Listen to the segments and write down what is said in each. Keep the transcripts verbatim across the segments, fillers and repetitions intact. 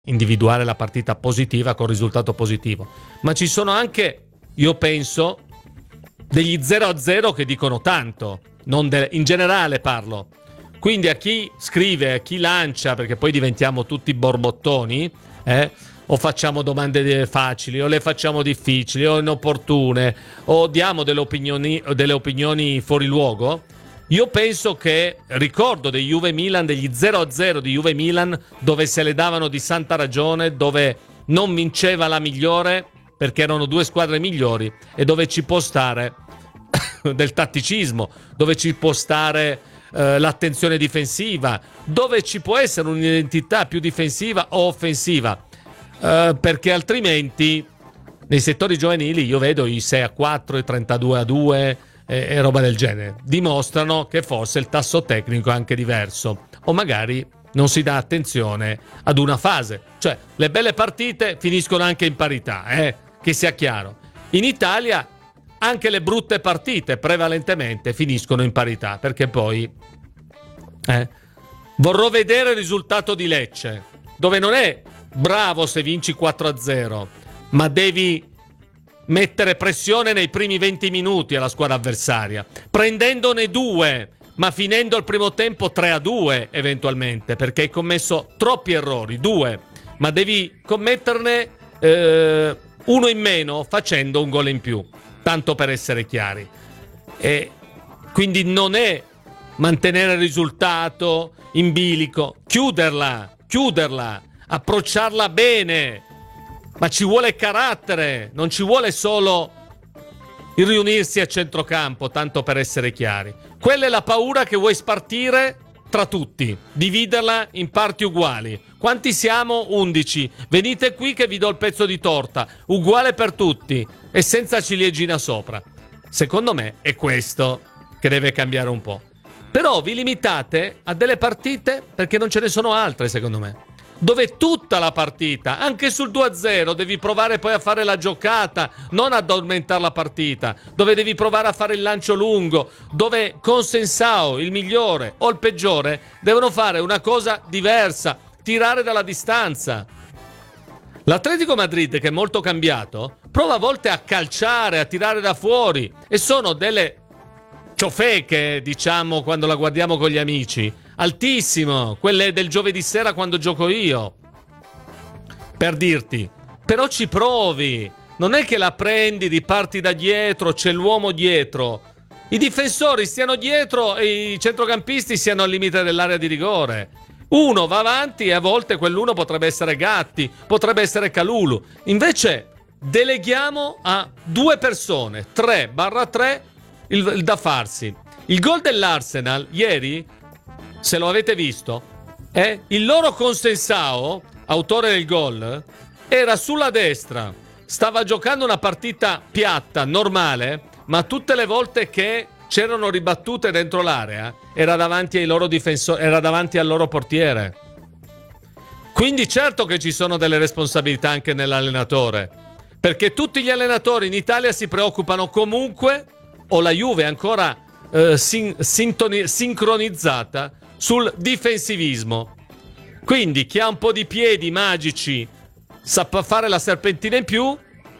individuare la partita positiva con risultato positivo, ma ci sono anche, io penso, degli zero a zero che dicono tanto, non de- in generale parlo. Quindi a chi scrive, a chi lancia, perché poi diventiamo tutti borbottoni, eh, o facciamo domande facili, o le facciamo difficili, o inopportune, o diamo delle opinioni, delle opinioni fuori luogo. Io penso che, ricordo dei Juve Milan, degli zero a zero di Juve Milan, dove se le davano di santa ragione, dove non vinceva la migliore, perché erano due squadre migliori, e dove ci può stare del tatticismo, dove ci può stare eh, l'attenzione difensiva, dove ci può essere un'identità più difensiva o offensiva, eh, perché altrimenti nei settori giovanili io vedo i sei a quattro, i trentadue a due e, e roba del genere, dimostrano che forse il tasso tecnico è anche diverso, o magari non si dà attenzione ad una fase, cioè le belle partite finiscono anche in parità, eh? Che sia chiaro. In Italia anche le brutte partite prevalentemente finiscono in parità, perché poi eh, vorrò vedere il risultato di Lecce, dove non è bravo se vinci quattro a zero, ma devi mettere pressione nei primi venti minuti alla squadra avversaria, prendendone due, ma finendo il primo tempo tre a due eventualmente, perché hai commesso troppi errori, due, ma devi commetterne eh, uno in meno facendo un gol in più, tanto per essere chiari. E quindi non è mantenere il risultato in bilico, chiuderla, chiuderla, approcciarla bene, ma ci vuole carattere, non ci vuole solo il riunirsi a centrocampo, tanto per essere chiari. Quella è la paura che vuoi spartire tra tutti, dividerla in parti uguali. Quanti siamo? undici. Venite qui che vi do il pezzo di torta, uguale per tutti e senza ciliegina sopra. Secondo me è questo che deve cambiare un po'. Però vi limitate a delle partite, perché non ce ne sono altre secondo me, dove tutta la partita, anche sul due a zero, devi provare poi a fare la giocata, non addormentare la partita, dove devi provare a fare il lancio lungo, dove Consensao, il migliore o il peggiore, devono fare una cosa diversa, tirare dalla distanza. L'Atletico Madrid, che è molto cambiato, prova a volte a calciare, a tirare da fuori, e sono delle ciofeche, diciamo, quando la guardiamo con gli amici, altissimo, quelle del giovedì sera quando gioco io, per dirti. Però ci provi, non è che la prendi, riparti da dietro, c'è l'uomo dietro, i difensori stiano dietro e i centrocampisti siano al limite dell'area di rigore. Uno va avanti e a volte quell'uno potrebbe essere Gatti, potrebbe essere Kalulu. Invece deleghiamo a due persone, tre barra tre, il, il da farsi. Il gol dell'Arsenal ieri, se lo avete visto, è il loro Consensao, autore del gol, era sulla destra, stava giocando una partita piatta, normale, ma tutte le volte che c'erano ribattute dentro l'area era davanti ai loro difensori, era davanti al loro portiere. Quindi certo che ci sono delle responsabilità anche nell'allenatore, perché tutti gli allenatori in Italia si preoccupano comunque, o la Juve è ancora eh, sin- sintoni- sincronizzata sul difensivismo. Quindi chi ha un po' di piedi magici sa fare la serpentina in più,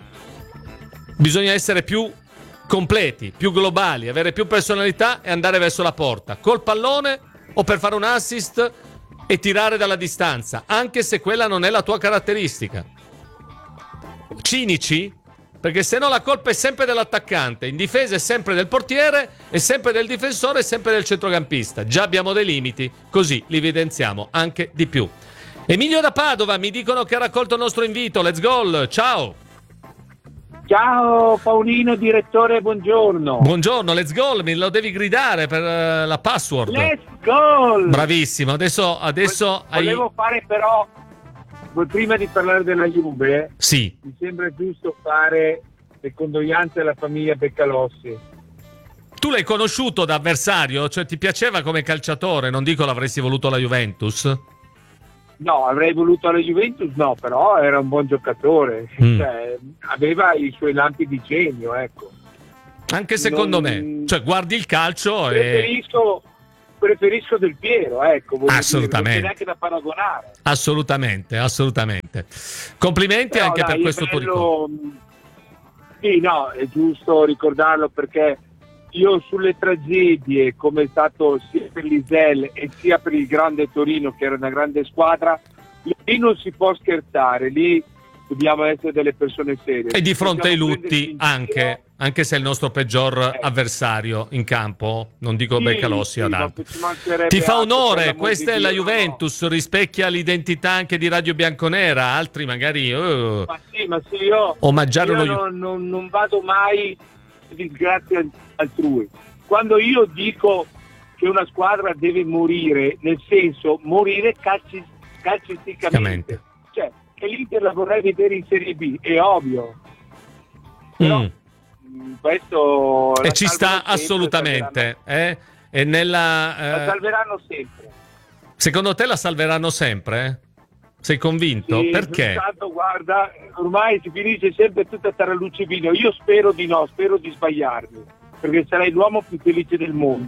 bisogna essere più completi, più globali, avere più personalità e andare verso la porta col pallone o per fare un assist e tirare dalla distanza, anche se quella non è la tua caratteristica. Cinici, perché se no la colpa è sempre dell'attaccante, in difesa è sempre del portiere, è sempre del difensore, è sempre del centrocampista. Già abbiamo dei limiti, così li evidenziamo anche di più. Emilio da Padova, mi dicono che ha raccolto il nostro invito. Let's go, ciao! Ciao Paolino, direttore, buongiorno. Buongiorno, let's go, me lo devi gridare per uh, la password. Let's go! Bravissimo, adesso, adesso Volevo hai... fare però, prima di parlare della Juve, sì, mi sembra giusto fare le condoglianze alla famiglia Beccalossi. Tu l'hai conosciuto da avversario? Cioè ti piaceva come calciatore? Non dico l'avresti voluto alla Juventus? No, avrei voluto alla Juventus, no, però era un buon giocatore, mm. cioè, aveva i suoi lampi di genio, ecco. Anche secondo non... me, cioè guardi il calcio preferisco, e... preferisco Del Piero, ecco, assolutamente, dire, non c'è neanche da paragonare. Assolutamente, assolutamente. Complimenti Però, anche dai, per questo bello, tuo ricordo. Sì, no, è giusto ricordarlo, perché io sulle tragedie, come è stato sia per l'Isel e sia per il Grande Torino, che era una grande squadra, lì non si può scherzare, lì dobbiamo essere delle persone serie. E di fronte ai Dobbiamo lutti prenderci in anche, giro. anche se è il nostro peggior Eh. avversario in campo, non dico Sì, Beccalossi sì, ad ma altro. ci mancherebbe Ti fa altro, per onore, l'amor questa di è la Dio, Juventus, rispecchia l'identità anche di Radio Bianconera, altri magari uh, Ma sì, ma sì, io, omaggiare io uno Ju- non, non, non vado mai in disgrazia altrui. Quando io dico che una squadra deve morire, nel senso morire calci, calcisticamente, cioè che l'Inter la vorrei vedere in Serie B, è ovvio. Però Mm. questo E la ci sta salveranno sempre, assolutamente, eh? E nella, salveranno- La eh, salveranno sempre. secondo te la salveranno sempre? eh? Sei convinto? Sì, Perché? tanto, guarda, ormai si finisce sempre tutta a tarallucce vino. Io spero di no, spero di sbagliarmi, perché sarei l'uomo più felice del mondo.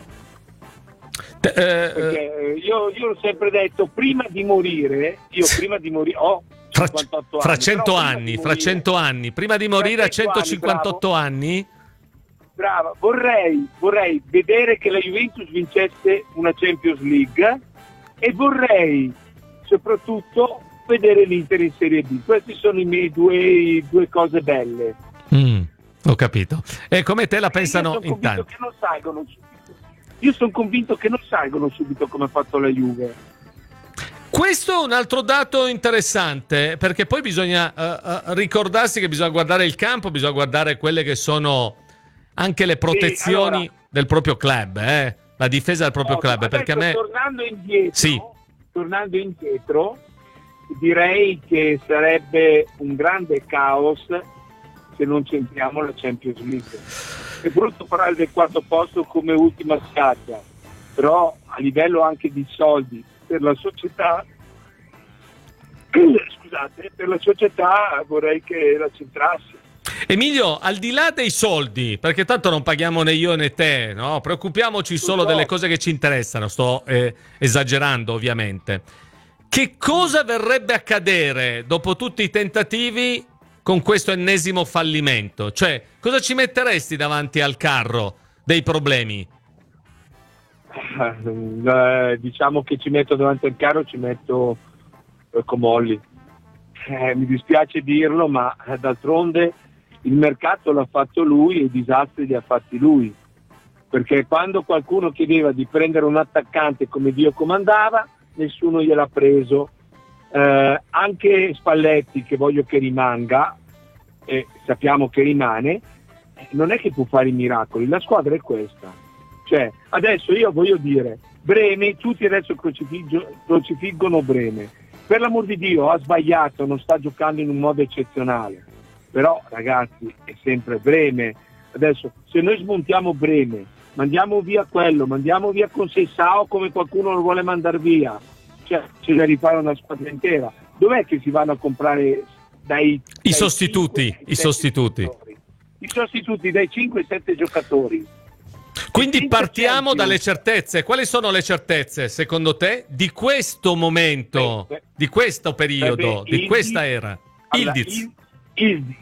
Te- eh, Perché io, io ho sempre detto, prima di morire, io prima di morire ho fra, cinquantotto fra anni, cento però prima anni, di fra morire- cento anni, prima di morire a Fra cento anni, centocinquantotto anni? Brava, vorrei, vorrei vedere che la Juventus vincesse una Champions League e vorrei soprattutto vedere l'Inter in Serie B. Queste sono i miei due, due cose belle. Mm, ho capito. E come te la pensano Io sono in convinto tanti? che non salgono subito. Io sono convinto che non salgono subito come ha fatto la Juve. Questo è un altro dato interessante, perché poi bisogna uh, uh, ricordarsi che bisogna guardare il campo, bisogna guardare quelle che sono anche le protezioni Sì, allora, del proprio club, eh? La difesa del proprio no, club, adesso, perché a me... tornando indietro, Sì. tornando indietro, direi che sarebbe un grande caos se non centriamo la Champions League. È brutto parlare del quarto posto come ultima spiaggia, però a livello anche di soldi per la società, scusate, per la società vorrei che la centrasse. Emilio, al di là dei soldi, perché tanto non paghiamo né io né te, no? Preoccupiamoci solo No. delle cose che ci interessano, sto eh, esagerando ovviamente. Che cosa verrebbe a accadere dopo tutti i tentativi con questo ennesimo fallimento? Cioè, cosa ci metteresti davanti al carro dei problemi? Eh, diciamo che ci metto davanti al carro, ci metto eh, Comolli. Eh, mi dispiace dirlo, ma eh, d'altronde il mercato l'ha fatto lui e i disastri li ha fatti lui. Perché quando qualcuno chiedeva di prendere un attaccante come Dio comandava, nessuno gliel'ha preso. Eh, anche Spalletti, che voglio che rimanga, e sappiamo che rimane, non è che può fare i miracoli, la squadra è questa. Cioè, adesso io voglio dire, Breme, tutti adesso crocifiggo- crocifiggono Breme. Per l'amor di Dio, ha sbagliato, non sta giocando in un modo eccezionale. Però, ragazzi, è sempre Breme. Adesso, se noi smontiamo Breme, mandiamo via quello, mandiamo via Conceição come qualcuno lo vuole mandare via, cioè c'è da rifare una squadra intera. Dov'è che si vanno a comprare dai, I dai sostituti, cinque ai i sette sostituti. giocatori? I sostituti dai cinque ai sette giocatori. Quindi cinque partiamo Champions. dalle certezze. Quali sono le certezze, secondo te, di questo momento, Beh, beh, di questo periodo, beh, di Ildiz- questa era? Allora, Ildiz. Il- Ildiz,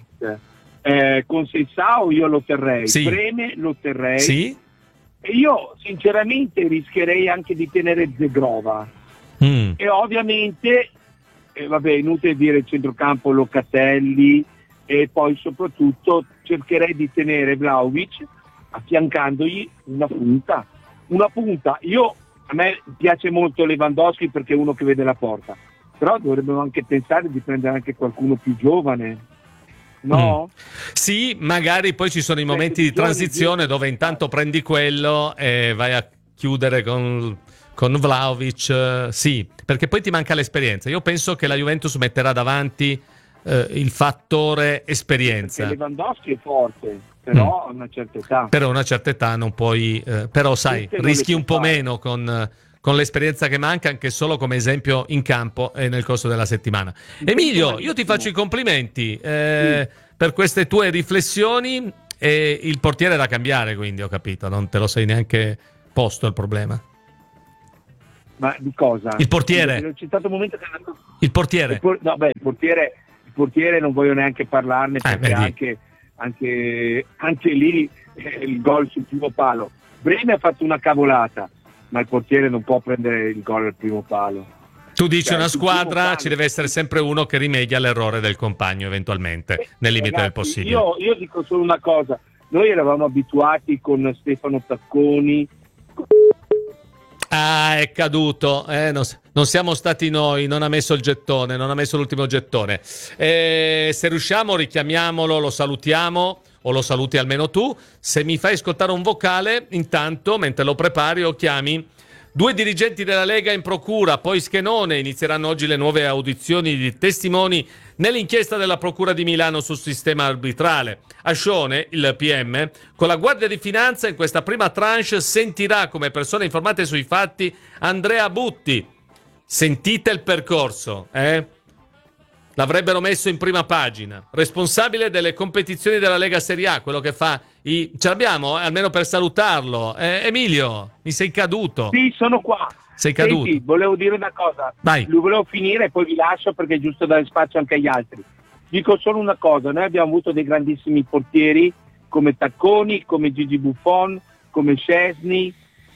eh, Conceição io lo terrei, Sì. Breme lo terrei, Sì? e io sinceramente rischierei anche di tenere Zegrova. Mm. E ovviamente, eh, vabbè, inutile dire il centrocampo Locatelli, e poi soprattutto cercherei di tenere Vlahovic affiancandogli una punta. Una punta, io, a me piace molto Lewandowski perché è uno che vede la porta, però dovrebbero anche pensare di prendere anche qualcuno più giovane, no? Mm. Sì, magari poi ci sono i Beh, momenti di giovani, transizione giovani. dove intanto prendi quello e vai a chiudere con, con Vlahovic. eh, Sì, perché poi ti manca l'esperienza. Io penso che la Juventus metterà davanti eh, il fattore esperienza. Perché Lewandowski è forte, però Mm. a una certa età. Però a una certa età non puoi, eh, però sai, Tutte non rischi le un puoi po' fare. meno con, con l'esperienza che manca, anche solo come esempio in campo e nel corso della settimana. Emilio, io ti faccio i complimenti eh, per queste tue riflessioni, e il portiere è da cambiare, quindi ho capito, non te lo sei neanche posto il problema. Ma di cosa? Il portiere. C'è stato un momento che... Il portiere. Il por- no, beh, il portiere, il portiere non voglio neanche parlarne, perché vedi. anche, anche, anche lì eh, il gol sul primo palo. Breme ha fatto una cavolata, ma il portiere non può prendere il gol al primo palo. Tu dici Cioè, una sul primo squadra palo- ci deve essere sempre uno che rimedia all'errore del compagno eventualmente, Eh, nel limite ragazzi, del possibile. Io, io dico solo una cosa, noi eravamo abituati con Stefano Tacconi. Ah, è caduto, eh, non, non siamo stati noi, non ha messo il gettone, non ha messo l'ultimo gettone. Eh, se riusciamo richiamiamolo, lo salutiamo, o lo saluti almeno tu. Se mi fai ascoltare un vocale, intanto, mentre lo prepari o chiami, due dirigenti della Lega in procura, poi Schenone, inizieranno oggi le nuove audizioni di testimoni nell'inchiesta della Procura di Milano sul sistema arbitrale. Ascione, il P M, con la Guardia di Finanza in questa prima tranche sentirà come persone informate sui fatti Andrea Butti. Sentite il percorso, eh? L'avrebbero messo in prima pagina. Responsabile delle competizioni della Lega Serie A, quello che fa i... Ce l'abbiamo, eh? Almeno per salutarlo. Eh, Emilio, mi sei caduto. Sì, sono qua. Sei caduto. Senti, volevo dire una cosa. Vai. Lo volevo finire e poi vi lascio perché è giusto dare spazio anche agli altri. Dico solo una cosa, noi abbiamo avuto dei grandissimi portieri come Tacconi, come Gigi Buffon, come Szczesny,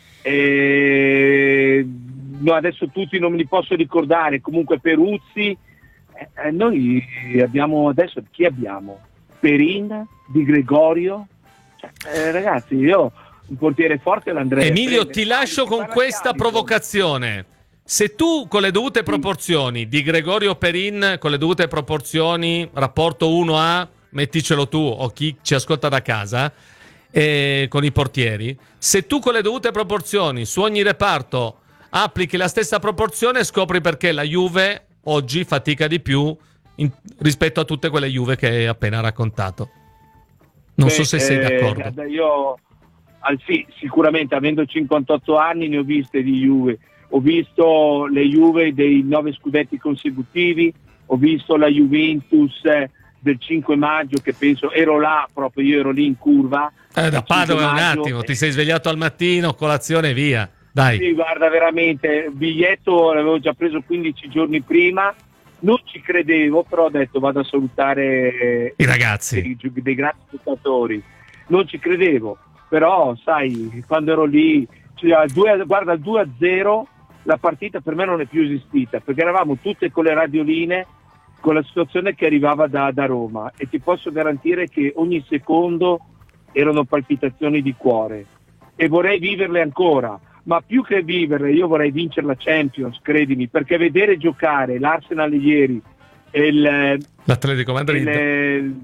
e... no, adesso tutti non me li posso ricordare, comunque Peruzzi. Eh, noi abbiamo adesso, chi abbiamo? Perin, Di Gregorio, cioè, eh, ragazzi, io un portiere forte l'andrei. Emilio, a prendere. ti lascio Si con parla questa di arbitro. provocazione. Se tu con le dovute proporzioni di Gregorio Perin, con le dovute proporzioni, rapporto uno a, metticelo tu o chi ci ascolta da casa, eh, con i portieri, se tu con le dovute proporzioni su ogni reparto applichi la stessa proporzione, scopri perché la Juve oggi fatica di più in, rispetto a tutte quelle Juve che hai appena raccontato. Non Beh, so se sei eh, d'accordo. Io al, sì, sicuramente avendo cinquantotto anni ne ho viste di Juve. Ho visto le Juve dei nove scudetti consecutivi, ho visto la Juventus eh, del cinque maggio, che penso ero là, proprio io ero lì in curva. Eh, da il Padova cinque un maggio, attimo, eh, ti sei svegliato al mattino, colazione via. Dai. Sì, guarda, veramente, il biglietto l'avevo già preso quindici giorni prima, non ci credevo, però ho detto vado a salutare I ragazzi. dei, dei grandi giocatori. Non ci credevo, però sai, quando ero lì, cioè, al due, guarda, al due a zero la partita per me non è più esistita, perché eravamo tutte con le radioline, con la situazione che arrivava da, da Roma, e ti posso garantire che ogni secondo erano palpitazioni di cuore, e vorrei viverle ancora. Ma più che viverle, io vorrei vincere la Champions, credimi, perché vedere giocare l'Arsenal ieri e il, L'Atletico Madrid. il,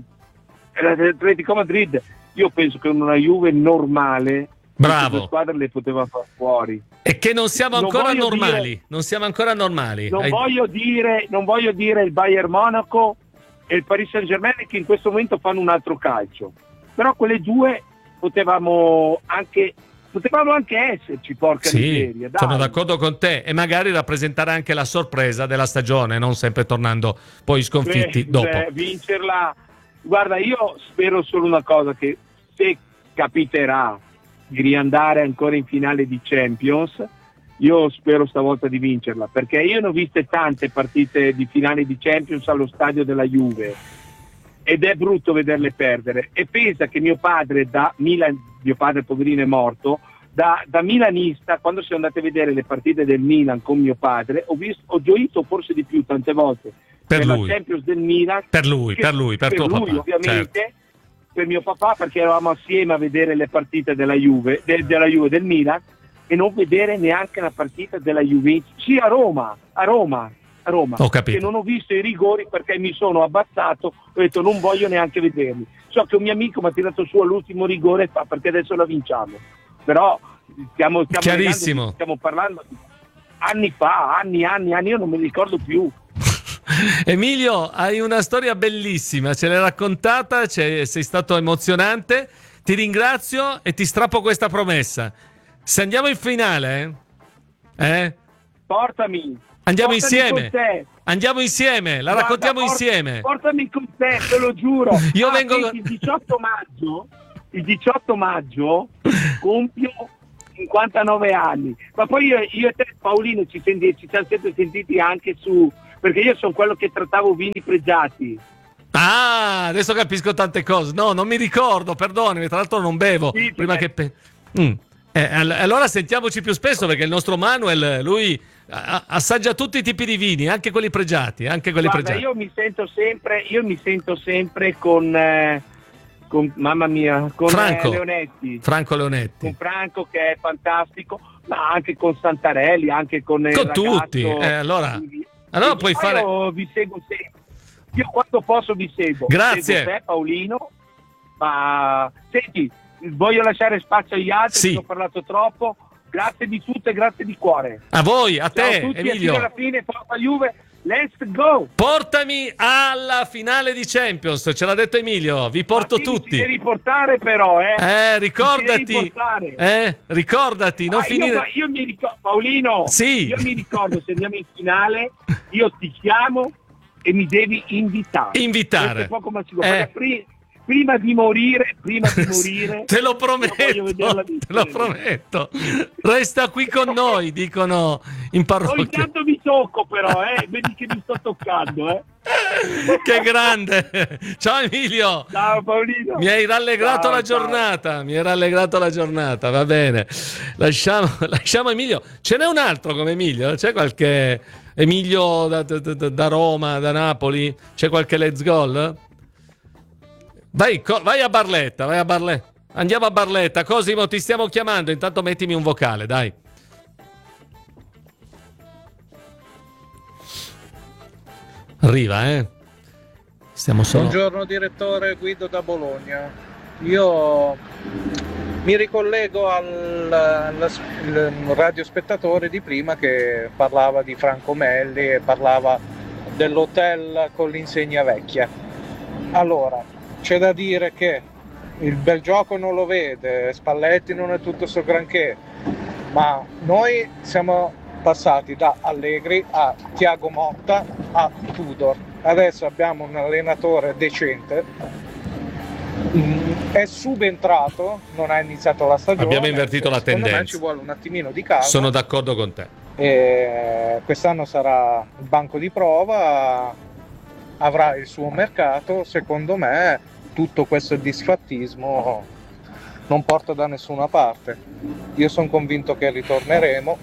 l'Atletico Madrid, io penso che una Juve normale, Bravo. le squadre le poteva far fuori. E che non siamo Non ancora voglio normali. dire- non siamo ancora normali. Non Hai- voglio dire, non voglio dire il Bayern Monaco e il Paris Saint-Germain che in questo momento fanno un altro calcio, però quelle due potevamo anche potevamo anche esserci, porca Sì, miseria, dai. sono d'accordo con te, e magari rappresentare anche la sorpresa della stagione, non sempre tornando poi sconfitti Beh, dopo. beh, vincerla, guarda, io spero solo una cosa, che se capiterà di riandare ancora in finale di Champions, io spero stavolta di vincerla, perché io ne ho viste tante partite di finale di Champions allo stadio della Juve ed è brutto vederle perdere, e pensa che mio padre da Milan, mio padre poverino è morto, da, da milanista, quando siamo andati a vedere le partite del Milan con mio padre, ho, visto, ho gioito forse di più tante volte Per per lui. la Champions del Milan, Per lui, che- per lui, per tuo lui papà, ovviamente, certo. per mio papà, perché eravamo assieme a vedere le partite della Juve, de- della Juve del Milan, e non vedere neanche la partita della Juventus, sì, a Roma, a Roma, a Roma, Ho capito. che non ho visto i rigori perché mi sono abbassato, ho detto non voglio neanche vederli. So che un mio amico mi ha tirato su all'ultimo rigore, fa, perché adesso la vinciamo, però stiamo, stiamo, Chiarissimo. legando- stiamo parlando di anni fa, anni, anni, anni, io non me li ricordo più. Emilio, hai una storia bellissima, ce l'hai raccontata, ce- sei stato emozionante, ti ringrazio e ti strappo questa promessa. Se andiamo in finale, eh? eh? Portami. Andiamo portami insieme. con te. Andiamo insieme, la Guarda, raccontiamo port- insieme. Portami con te, te lo giuro. Io Ah, vengo- senti, il diciotto maggio, il diciotto maggio compio cinquantanove anni, ma poi io, io e te Paolino ci, senti, ci siamo sempre sentiti anche su, perché io sono quello che trattavo vini pregiati. Ah, adesso capisco tante cose. No, non mi ricordo, perdonami, tra l'altro non bevo. Sì, prima sì. che... Pe- mm. eh, allora sentiamoci più spesso, perché il nostro Manuel, lui assaggia tutti i tipi di vini, anche quelli pregiati, anche quelli Guarda, pregiati. io mi sento sempre, io mi sento sempre con, eh, con mamma mia, con Franco. eh, Leonetti. Franco Leonetti. Con Franco che è fantastico, ma anche con Santarelli, anche con il Con ragazzo. tutti. Eh, allora, allora puoi Io fare... vi seguo sempre. Io quando posso vi seguo. Grazie. Seguo te, Paolino, ma senti, voglio lasciare spazio agli altri, Sì. ho parlato troppo. Grazie di tutto e grazie di cuore. A voi, a Ciao te, a tutti, Emilio. e fino alla fine, forza Juve, let's go! Portami alla finale di Champions, ce l'ha detto Emilio, vi porto Ma sì, tutti. Ti devi portare però, eh. Eh, Ti devi ricordati, portare. eh, ricordati, non Ah, finire... io, io mi ricordo, Paolino, Sì. io mi ricordo se andiamo in finale, io ti chiamo e mi devi invitare. Invitare. Questo è poco ma sicuro. Eh. Perché pri- prima di morire, prima di morire, Te lo io voglio prometto, vederla te lo vincere. prometto. Resta qui con noi, dicono in Ogni parrocchia. tanto mi tocco però, eh, vedi che mi sto toccando, eh. Che grande! Ciao Emilio! Ciao Paolino. Mi hai rallegrato Ciao, la ciao. giornata, mi hai rallegrato la giornata, va bene. Lasciamo, lasciamo Emilio. Ce n'è un altro come Emilio? C'è qualche Emilio da, da- da- da Roma, da Napoli? C'è qualche let's goal? Vai, co- vai a Barletta, vai a Barletta. Andiamo a Barletta. Cosimo, ti stiamo chiamando. Intanto mettimi un vocale, dai. Arriva, eh. Stiamo solo. Buongiorno direttore, Guido da Bologna. Io mi ricollego al, al- al radiospettatore di prima che parlava di Franco Melli e parlava dell'hotel con l'insegna vecchia. Allora, c'è da dire che il bel gioco non lo vede, Spalletti non è tutto so granché, ma noi siamo passati da Allegri a Thiago Motta a Tudor. Adesso abbiamo un allenatore decente, mm, è subentrato, non ha iniziato la stagione. Abbiamo invertito la Secondo me tendenza. ci vuole un attimino di calma. Sono d'accordo con te. E quest'anno sarà il banco di prova, avrà il suo mercato. Secondo me tutto questo disfattismo non porta da nessuna parte. Io sono convinto che ritorneremo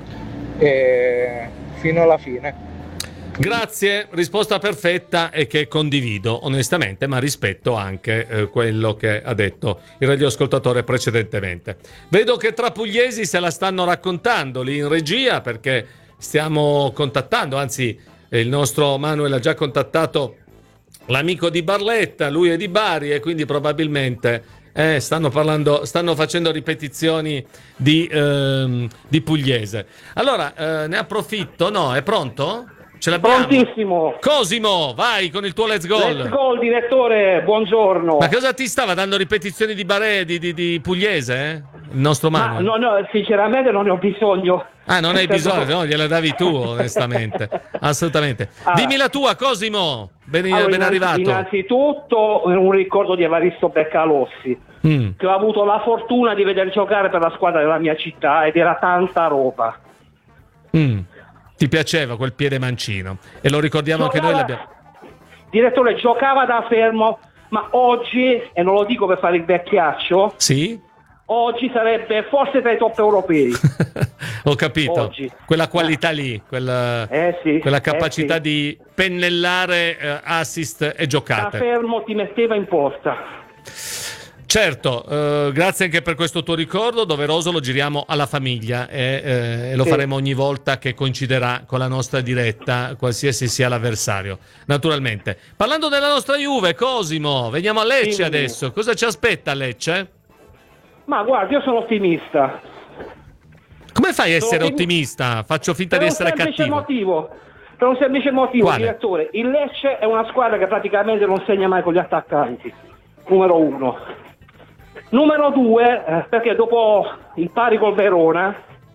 e fino alla fine. Grazie, risposta perfetta e che condivido onestamente, ma rispetto anche eh, quello che ha detto il radioascoltatore precedentemente. Vedo che tra pugliesi se la stanno raccontando lì in regia, perché stiamo contattando, anzi eh, il nostro Manuel ha già contattato l'amico di Barletta, lui è di Bari e quindi probabilmente eh, stanno parlando, stanno facendo ripetizioni di, ehm, di pugliese. Allora, eh, ne approfitto, no? È pronto? Ce l'abbiamo? Prontissimo. Cosimo, vai con il tuo let's goal. Let's go, direttore, buongiorno. Ma cosa ti stava dando ripetizioni di Bare, di, di, di pugliese? Eh? Il nostro Ma Manuel? no, no, sinceramente non ne ho bisogno. Ah, non hai bisogno, no, gliela davi tu, onestamente. Assolutamente. Ah. Dimmi la tua, Cosimo. Ben, Allora, ben innanzi- arrivato. Innanzitutto un ricordo di Evaristo Beccalossi, Mm. che ho avuto la fortuna di vedere giocare per la squadra della mia città ed era tanta roba. Mm. Ti piaceva quel piede mancino e lo ricordiamo anche noi. Giocava- L'abbiamo... Direttore, giocava da fermo, ma oggi, e non lo dico per fare il vecchiaccio, Sì? oggi sarebbe forse tra i top europei. Ho capito. Oggi. Quella qualità lì, quella, Eh sì, quella eh capacità sì. di pennellare eh, assist e Da giocate. fermo ti metteva in porta. Certo, eh, grazie anche per questo tuo ricordo, doveroso lo giriamo alla famiglia e, eh, e lo Sì. faremo ogni volta che coinciderà con la nostra diretta, qualsiasi sia l'avversario, naturalmente. Parlando della nostra Juve, Cosimo, veniamo a Lecce Sì. adesso, cosa ci aspetta a Lecce? Ma guarda, io sono ottimista. Come fai a essere Sono- ottimista? Faccio finta Per di un essere semplice cattivo. motivo. Per un semplice motivo, Quale? direttore. Il Lecce è una squadra che praticamente non segna mai con gli attaccanti. Numero uno. Numero due, eh, perché dopo il pari col Verona,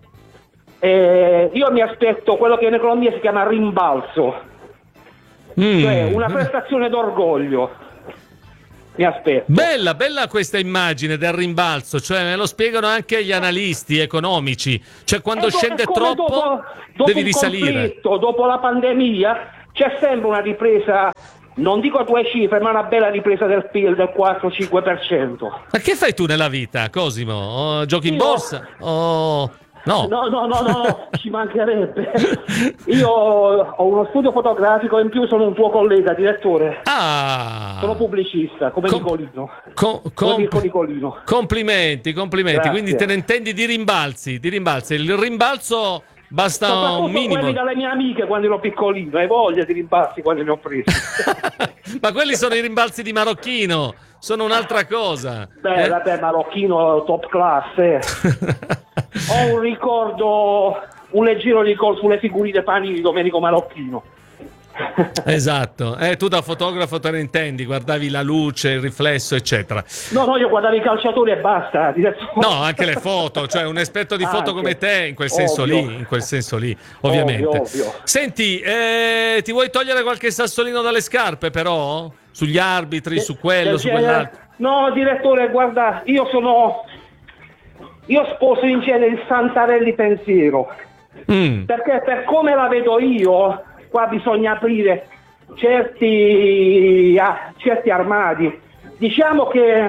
eh, io mi aspetto quello che in economia si chiama rimbalzo. Mm. Cioè una prestazione d'orgoglio. mi aspetto. Bella, bella questa immagine del rimbalzo, cioè me lo spiegano anche gli analisti economici, cioè quando do- scende troppo dopo, dopo devi il risalire. conflitto, dopo la pandemia c'è sempre una ripresa, non dico a due cifre, ma una bella ripresa del P I L del quattro cinque per cento. Ma che fai tu nella vita, Cosimo? Oh, giochi in Io- borsa? Oh, no. No, no, no, no, no, ci mancherebbe. Io ho uno studio fotografico e in più sono un tuo collega, direttore. Ah, Sono pubblicista, come Com- Nicolino. co- Come com- Mirko Nicolino. complimenti, complimenti. Grazie. Quindi te ne intendi di rimbalzi, di rimbalzi. Il rimbalzo basta Soprattutto un minimo. quelli dalle mie amiche quando ero piccolino, hai voglia di rimbalzi quando ne ho presi. Ma quelli sono i rimbalzi di Marocchino, sono un'altra cosa. Beh, Eh? vabbè, Marocchino top class, eh. Ho un ricordo, un leggero ricordo sulle figurine panini di Domenico Marocchino. Esatto, eh, tu da fotografo te ne intendi, guardavi la luce, il riflesso, eccetera. No, no, io guardavo i calciatori e basta. direttore. No, anche le foto, cioè un esperto di foto Anche. come te, in quel senso Ovvio. lì, in quel senso lì, ovviamente. Ovvio, ovvio. Senti, eh, ti vuoi togliere qualche sassolino dalle scarpe, però? Sugli arbitri, su quello, Del su genere- quell'altro? No, direttore, guarda, io sono... Io sposo in genere il Santarelli pensiero, Mm. perché per come la vedo io, qua bisogna aprire certi, ah, certi armadi. Diciamo che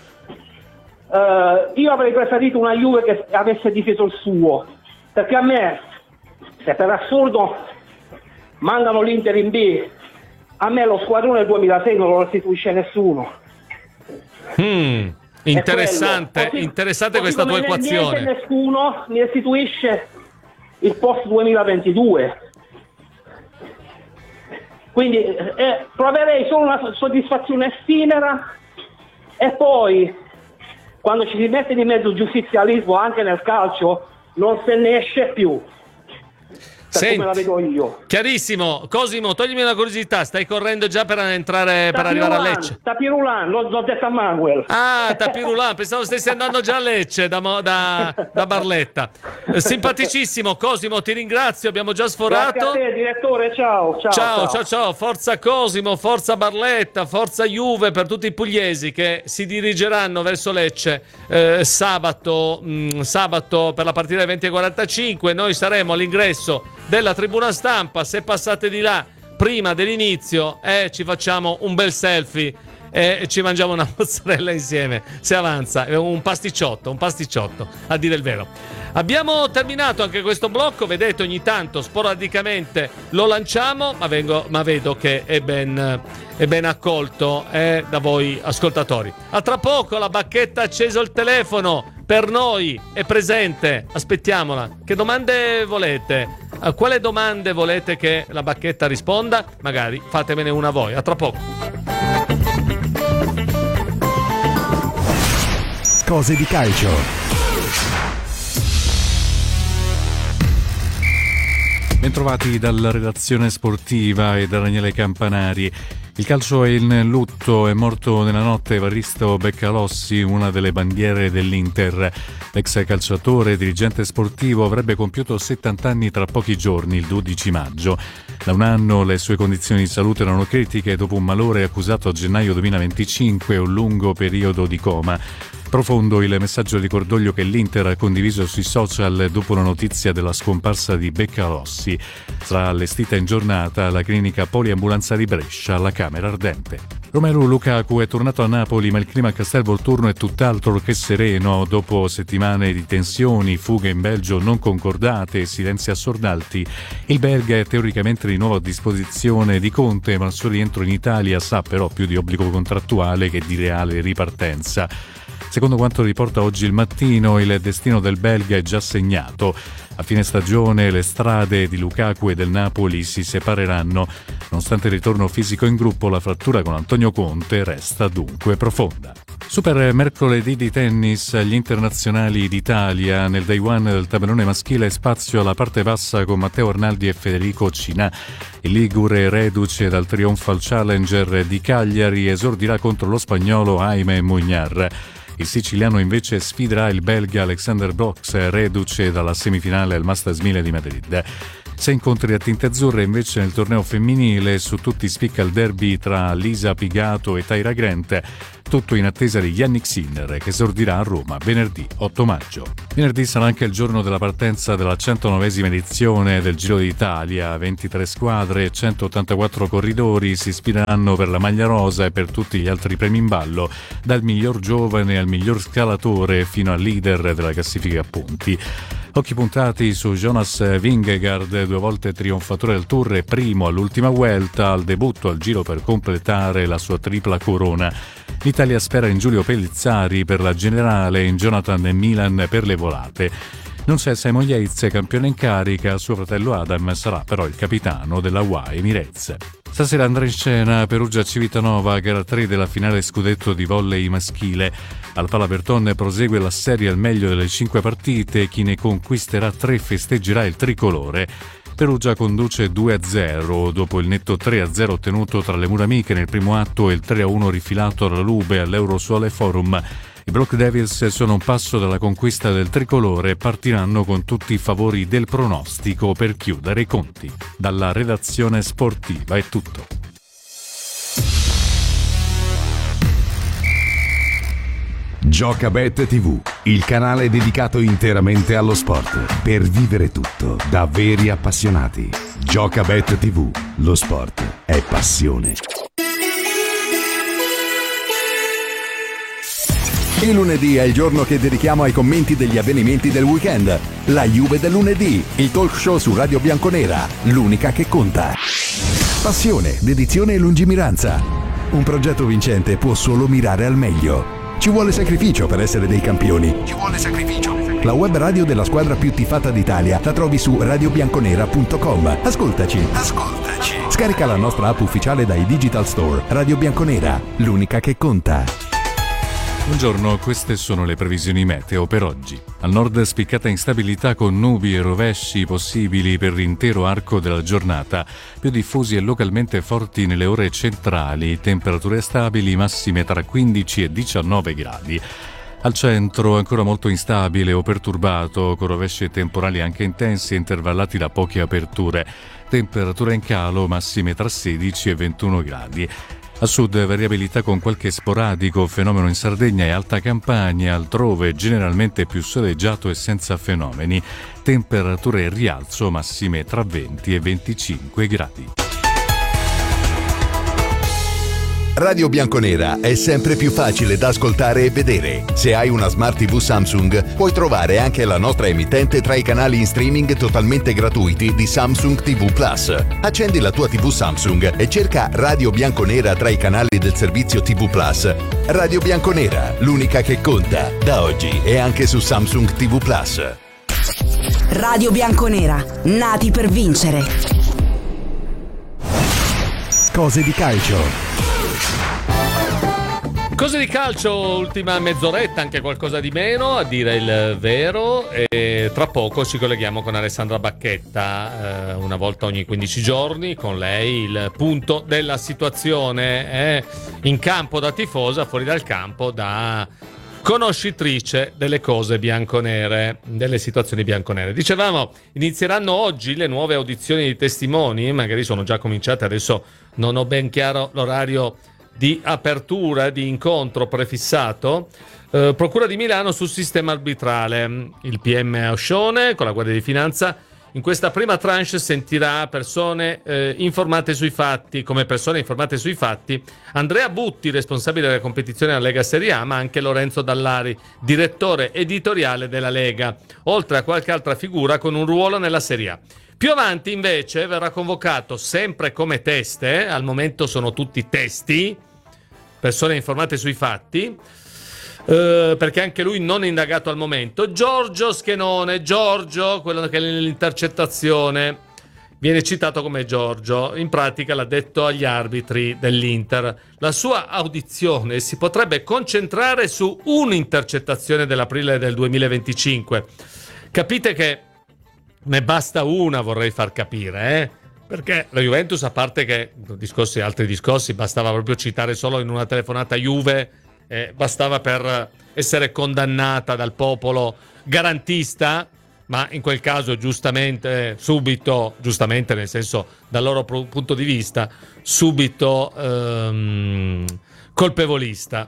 eh, io avrei preferito una Juve che avesse difeso il suo, perché a me, se per assurdo mandano l'Inter in B, a me lo squadrone del duemilasei non lo restituisce nessuno. Mm. È Interessante, quello. Così- interessante così questa tua come niente, equazione. nessuno mi restituisce il post duemilaventidue. Quindi eh, proverei solo una soddisfazione effimera e poi quando ci si mette di mezzo il giustizialismo anche nel calcio non se ne esce più, per Senti, come la vedo io. chiarissimo. Cosimo, toglimi una curiosità, stai correndo già per entrare, per arrivare a Lecce? Tapirulan, l'ho, l'ho detto a Manuel. Ah, Tapirulan, pensavo stessi andando già a Lecce da, Mo- da, da Barletta. Eh, Simpaticissimo, Cosimo, ti ringrazio, abbiamo già sforato. Grazie a te, direttore, ciao. Ciao, Ciao, ciao, ciao, forza Cosimo, forza Barletta, forza Juve per tutti i pugliesi che si dirigeranno verso Lecce eh, sabato, mh, sabato per la partita alle venti e quarantacinque. Noi saremo all'ingresso della tribuna stampa, se passate di là prima dell'inizio eh, ci facciamo un bel selfie e ci mangiamo una mozzarella insieme, se avanza, un pasticciotto, un pasticciotto, a dire il vero. Abbiamo terminato anche questo blocco, vedete ogni tanto sporadicamente lo lanciamo, ma, vengo, ma vedo che è ben, è ben accolto eh, da voi ascoltatori. A tra poco, la bacchetta ha acceso il telefono, per noi è presente, aspettiamola. Che domande volete? A quale domande volete che la bacchetta risponda? Magari fatemene una voi, a tra poco. Cose di calcio. Bentrovati dalla redazione sportiva e da Daniele Campanari. Il calcio è in lutto, è morto nella notte Evaristo Beccalossi, una delle bandiere dell'Inter. L'ex calciatore e dirigente sportivo avrebbe compiuto settanta anni tra pochi giorni, il dodici maggio. Da un anno le sue condizioni di salute erano critiche dopo un malore accusato a gennaio duemilaventicinque e un lungo periodo di coma. Profondo il messaggio di cordoglio che l'Inter ha condiviso sui social dopo la notizia della scomparsa di Beccalossi. Sarà allestita in giornata alla clinica poliambulanza di Brescia, alla Camera Ardente. Romelu Lukaku è tornato a Napoli, ma il clima a Castel Volturno è tutt'altro che sereno. Dopo settimane di tensioni, fughe in Belgio non concordate e silenzi assordati, il belga è teoricamente di nuovo a disposizione di Conte, ma il suo rientro in Italia sa però più di obbligo contrattuale che di reale ripartenza. Secondo quanto riporta oggi il Mattino, il destino del belga è già segnato. A fine stagione le strade di Lukaku e del Napoli si separeranno. Nonostante il ritorno fisico in gruppo, la frattura con Antonio Conte resta dunque profonda. Super mercoledì di tennis agli internazionali d'Italia. Nel day one del tabellone maschile spazio alla parte bassa con Matteo Arnaldi e Federico Cinà. Il ligure reduce dal trionfo al Challenger di Cagliari esordirà contro lo spagnolo Jaime Muñar. Il siciliano invece sfiderà il belga Alexander Box, reduce dalla semifinale al Masters mille di Madrid. Sei incontri a tinte azzurre invece nel torneo femminile, su tutti spicca il derby tra Lisa Pigato e Tyra Grant, tutto in attesa di Yannick Sinner che esordirà a Roma venerdì otto maggio. Venerdì sarà anche il giorno della partenza della centonovesima edizione del Giro d'Italia, ventitré squadre, centottantaquattro corridori si sfideranno per la maglia rosa e per tutti gli altri premi in ballo, dal miglior giovane al miglior scalatore fino al leader della classifica a punti. Occhi puntati su Jonas Vingegaard, due volte trionfatore del Tour e primo all'ultima Vuelta, al debutto al Giro per completare la sua tripla corona. L'Italia spera in Giulio Pellizzari per la generale e in Jonathan Milan per le volate. Non c'è Simon Yates, campione in carica, suo fratello Adam sarà però il capitano della U A E Emirates. Stasera andrà in scena Perugia-Civitanova, gara tre della finale scudetto di volley maschile. Al Pala Berton prosegue la serie al meglio delle cinque partite, chi ne conquisterà tre festeggerà il tricolore. Perugia conduce due a zero dopo il netto tre a zero ottenuto tra le mura amiche nel primo atto e il tre a uno rifilato alla Lube all'Eurosole Forum. I Black Devils sono un passo dalla conquista del tricolore e partiranno con tutti i favori del pronostico per chiudere i conti. Dalla redazione sportiva è tutto. Giocabet tivù, il canale dedicato interamente allo sport, per vivere tutto da veri appassionati. Giocabet tivù, lo sport è passione. Il lunedì è il giorno che dedichiamo ai commenti degli avvenimenti del weekend. La Juve del lunedì, il talk show su Radio Bianconera, l'unica che conta. Passione, dedizione e lungimiranza. Un progetto vincente può solo mirare al meglio. Ci vuole sacrificio per essere dei campioni. Ci vuole sacrificio. La web radio della squadra più tifata d'Italia la trovi su radio bianconera punto com. Ascoltaci. Ascoltaci. Scarica la nostra app ufficiale dai Digital Store. Radio Bianconera, l'unica che conta. Buongiorno, queste sono le previsioni meteo per oggi. Al nord spiccata instabilità con nubi e rovesci possibili per l'intero arco della giornata, più diffusi e localmente forti nelle ore centrali, temperature stabili massime tra quindici e diciannove gradi. Al centro ancora molto instabile o perturbato, con rovesci e temporali anche intensi e intervallati da poche aperture. Temperature in calo massime tra sedici e ventuno gradi. A sud variabilità con qualche sporadico fenomeno in Sardegna e Alta Campania, altrove generalmente più soleggiato e senza fenomeni. Temperature in rialzo massime tra venti e venticinque gradi. Radio Bianconera è sempre più facile da ascoltare e vedere. Se hai una Smart tivù Samsung, puoi trovare anche la nostra emittente tra i canali in streaming totalmente gratuiti di Samsung tivù Plus. Accendi la tua tivù Samsung e cerca Radio Bianconera tra i canali del servizio tivù Plus. Radio Bianconera, l'unica che conta, da oggi e anche su Samsung tivù Plus. Radio Bianconera, nati per vincere. Cose di calcio. Cose di calcio, ultima mezz'oretta, anche qualcosa di meno, a dire il vero, e tra poco ci colleghiamo con Alessandra Bacchetta, eh, una volta ogni quindici giorni, con lei il punto della situazione, eh, in campo da tifosa, fuori dal campo da conoscitrice delle cose bianconere, delle situazioni bianconere. Dicevamo, inizieranno oggi le nuove audizioni di testimoni, magari sono già cominciate, adesso non ho ben chiaro l'orario di apertura, di incontro prefissato. eh, Procura di Milano sul sistema arbitrale. Il P M Auscione con la Guardia di Finanza in questa prima tranche sentirà persone eh, informate sui fatti. Come persone informate sui fatti Andrea Butti, responsabile della competizione della Lega Serie A, ma anche Lorenzo Dallari, direttore editoriale della Lega, oltre a qualche altra figura con un ruolo nella Serie A. Più avanti invece verrà convocato, sempre come teste, al momento sono tutti testi, persone informate sui fatti, eh, perché anche lui non è indagato al momento, Giorgio Schenone. Giorgio, quello che nell'intercettazione viene citato come Giorgio, in pratica l'ha detto agli arbitri dell'Inter. La sua audizione si potrebbe concentrare su un'intercettazione dell'aprile del duemilaventicinque. Capite che ne basta una, vorrei far capire, eh? Perché la Juventus, a parte che discorsi, altri discorsi, bastava proprio citare solo in una telefonata Juve, eh, bastava per essere condannata dal popolo garantista, ma in quel caso giustamente, subito, giustamente nel senso dal loro pro- punto di vista, subito ehm, colpevolista.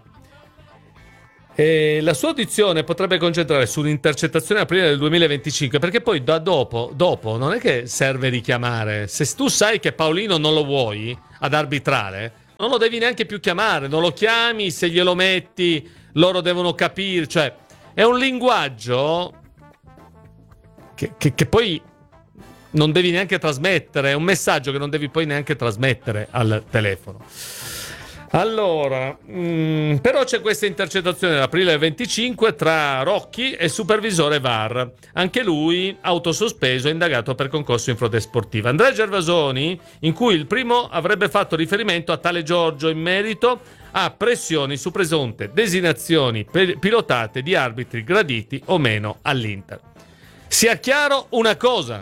E la sua audizione potrebbe concentrare su un'intercettazione aprile del duemilaventicinque, perché poi da dopo, dopo non è che serve richiamare. Se tu sai che Paolino non lo vuoi ad arbitrare, non lo devi neanche più chiamare, non lo chiami, se glielo metti loro devono capire, cioè è un linguaggio che, che, che poi non devi neanche trasmettere, è un messaggio che non devi poi neanche trasmettere al telefono. Allora, mh, però c'è questa intercettazione dell'aprile del venticinque tra Rocchi e il supervisore V A R, anche lui autosospeso e indagato per concorso in frode sportiva. Andrea Gervasoni, in cui il primo avrebbe fatto riferimento a tale Giorgio in merito a pressioni su presunte designazioni per- pilotate di arbitri graditi o meno all'Inter. Sia chiaro una cosa: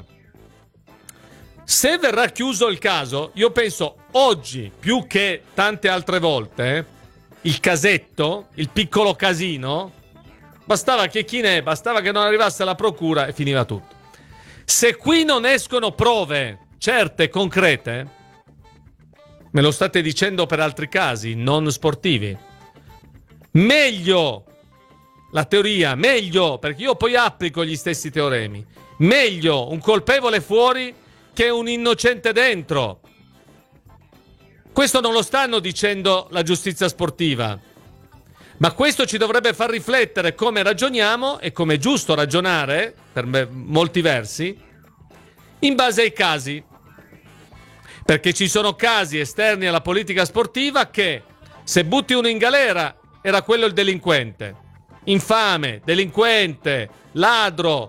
se verrà chiuso il caso, io penso oggi, più che tante altre volte, il casetto, il piccolo casino, bastava che chi ne è, bastava che non arrivasse alla procura e finiva tutto. Se qui non escono prove certe, concrete, me lo state dicendo per altri casi non sportivi, meglio la teoria, meglio, perché io poi applico gli stessi teoremi, meglio un colpevole fuori che un innocente dentro. Questo non lo stanno dicendo la giustizia sportiva, ma questo ci dovrebbe far riflettere come ragioniamo e come è giusto ragionare, per me, molti versi, in base ai casi. Perché ci sono casi esterni alla politica sportiva che, se butti uno in galera, era quello il delinquente. Infame, delinquente, ladro.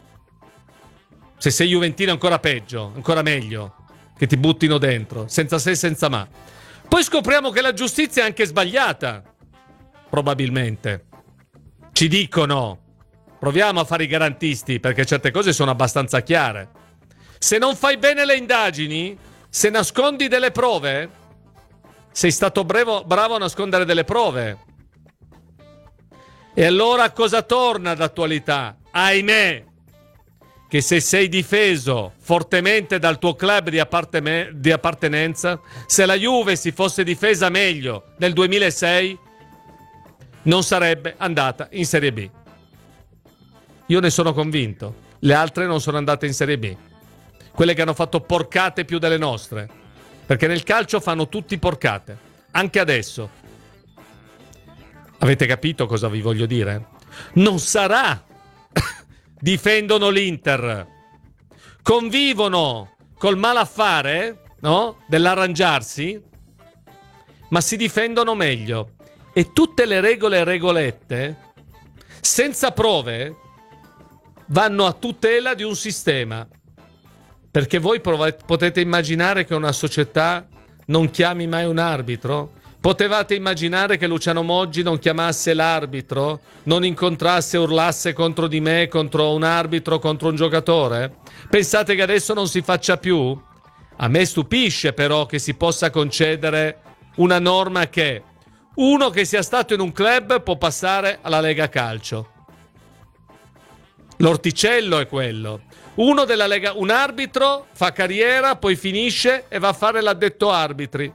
Se sei juventino ancora peggio, ancora meglio, che ti buttino dentro, senza se e senza ma. Poi scopriamo che la giustizia è anche sbagliata, probabilmente. Ci dicono, proviamo a fare i garantisti, perché certe cose sono abbastanza chiare. Se non fai bene le indagini, se nascondi delle prove, sei stato bravo, bravo a nascondere delle prove. E allora cosa torna d'attualità? Ahimè, che se sei difeso fortemente dal tuo club di, apparteme- di appartenenza, se la Juve si fosse difesa meglio nel duemilasei, non sarebbe andata in Serie B. Io ne sono convinto. Le altre non sono andate in Serie B. Quelle che hanno fatto porcate più delle nostre. Perché nel calcio fanno tutti porcate. Anche adesso. Avete capito cosa vi voglio dire? Non sarà... difendono l'Inter, convivono col malaffare, no? Dell'arrangiarsi, ma si difendono meglio. E tutte le regole e regolette, senza prove, vanno a tutela di un sistema. Perché voi prov- potete immaginare che una società non chiami mai un arbitro? Potevate immaginare che Luciano Moggi non chiamasse l'arbitro, non incontrasse e urlasse contro di me, contro un arbitro, contro un giocatore? Pensate che adesso non si faccia più? A me stupisce però che si possa concedere una norma che uno che sia stato in un club può passare alla Lega Calcio. L'orticello è quello. Uno della Lega, un arbitro fa carriera, poi finisce e va a fare l'addetto arbitri.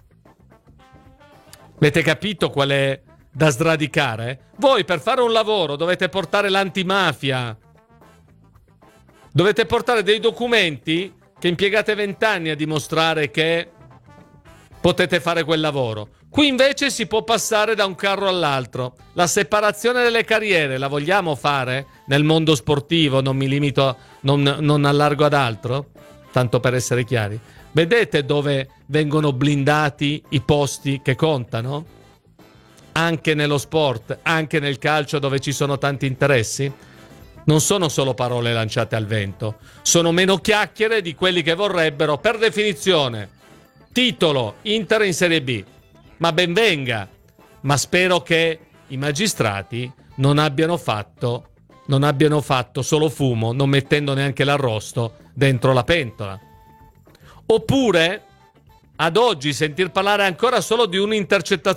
Avete capito qual è da sradicare? Voi per fare un lavoro dovete portare l'antimafia. Dovete portare dei documenti che impiegate vent'anni a dimostrare che potete fare quel lavoro. Qui invece si può passare da un carro all'altro. La separazione delle carriere la vogliamo fare nel mondo sportivo? Non mi limito, non, non allargo ad altro? Tanto per essere chiari. Vedete dove vengono blindati i posti che contano? Anche nello sport, anche nel calcio dove ci sono tanti interessi? Non sono solo parole lanciate al vento, sono meno chiacchiere di quelli che vorrebbero, per definizione, titolo Inter in Serie B. Ma ben venga, ma spero che i magistrati non abbiano fatto, non abbiano fatto solo fumo, non mettendo neanche l'arrosto dentro la pentola. Oppure, ad oggi, sentir parlare ancora solo di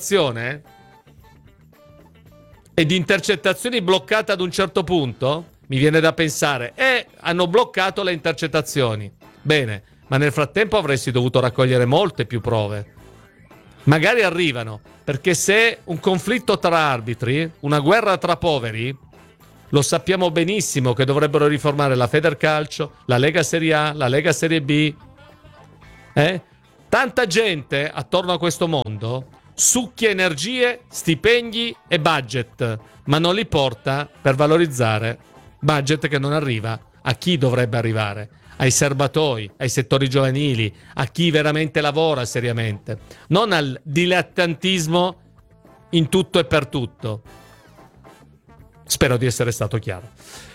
un'intercettazione e di intercettazioni bloccate ad un certo punto, mi viene da pensare, e hanno bloccato le intercettazioni. Bene, ma nel frattempo avresti dovuto raccogliere molte più prove. Magari arrivano, perché se un conflitto tra arbitri, una guerra tra poveri, lo sappiamo benissimo che dovrebbero riformare la Federcalcio, la Lega Serie A, la Lega Serie B. Eh? Tanta gente attorno a questo mondo succhia energie, stipendi e budget, ma non li porta per valorizzare budget che non arriva a chi dovrebbe arrivare, ai serbatoi, ai settori giovanili, a chi veramente lavora seriamente, non al dilettantismo in tutto e per tutto. Spero di essere stato chiaro.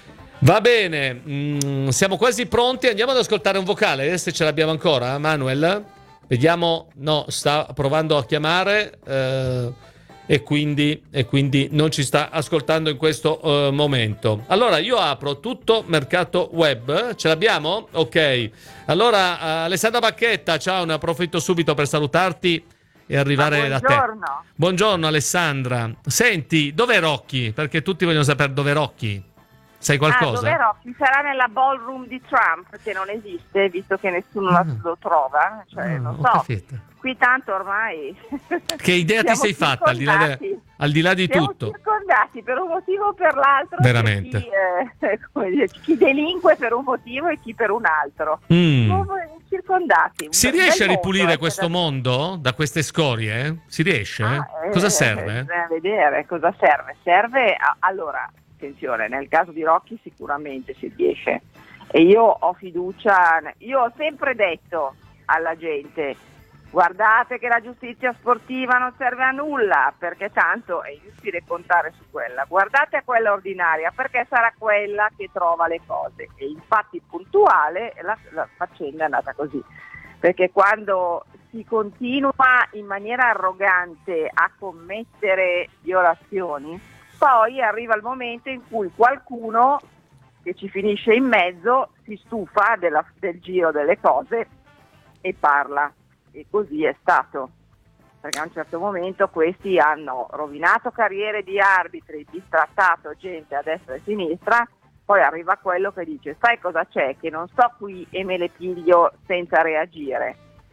Va bene, mm, siamo quasi pronti, andiamo ad ascoltare un vocale, se ce l'abbiamo ancora, Manuel. Vediamo, no, sta provando a chiamare eh, e, quindi, e quindi non ci sta ascoltando in questo eh, momento. Allora io apro tutto mercato web, ce l'abbiamo? Ok, allora uh, Alessandra Bacchetta, ciao, ne approfitto subito per salutarti e arrivare da te. Buongiorno. Buongiorno Alessandra. Senti, dov'è Rocky? Perché tutti vogliono sapere dov'è Rocky. Sai qualcosa? Ah, dov'è Rocky? Sarà nella ballroom di Trump, che non esiste, visto che nessuno Ah. lo trova. Cioè, Ah, non ho so. capito. Qui tanto ormai. Che idea ti siamo sei fatta al di là, de- circondati. al di là di Siamo tutto? circondati per un motivo o per l'altro. Veramente. Chi, eh, come dire, chi delinque per un motivo e chi per un altro. Mm. Siamo circondati. Si Un riesce a bel ripulire mondo, eh, questo da- mondo da queste scorie? Si riesce? Ah, eh, Cosa serve? Bisogna vedere cosa serve. Serve a- allora, attenzione, nel caso di Rocky sicuramente si riesce. E io ho fiducia, io ho sempre detto alla gente: guardate che la giustizia sportiva non serve a nulla, perché tanto è inutile contare su quella. Guardate a quella ordinaria, perché sarà quella che trova le cose. E infatti puntuale la, la faccenda è andata così, perché quando si continua in maniera arrogante a commettere violazioni, poi arriva il momento in cui qualcuno che ci finisce in mezzo si stufa della, del giro delle cose e parla. E così è stato, perché a un certo momento questi hanno rovinato carriere di arbitri, distrattato gente a destra e a sinistra. Poi arriva quello che dice: sai cosa c'è? Che non sto qui e me le piglio senza reagire,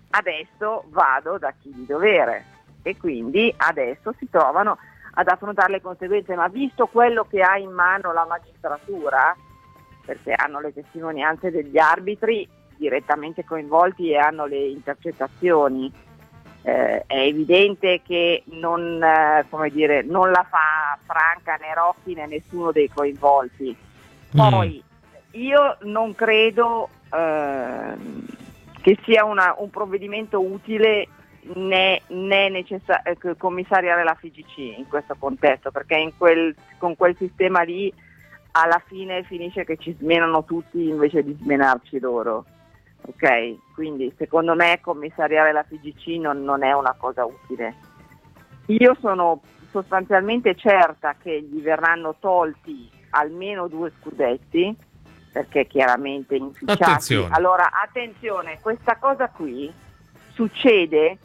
adesso vado da chi di dovere, e quindi adesso si trovano ad affrontare le conseguenze. Ma visto quello che ha in mano la magistratura, perché hanno le testimonianze degli arbitri direttamente coinvolti e hanno le intercettazioni, eh, è evidente che non, eh, come dire, non la fa franca né Rocky né nessuno dei coinvolti. Poi mm. io non credo eh, che sia una, un provvedimento utile né, né necessario eh, commissariare la F I G C in questo contesto, perché in quel, con quel sistema lì alla fine finisce che ci smenano tutti invece di smenarci loro. Ok, quindi secondo me commissariare la F I G C non, non è una cosa utile. Io sono sostanzialmente certa che gli verranno tolti almeno due scudetti, perché chiaramente inficiati. Attenzione. Allora, attenzione, questa cosa qui succede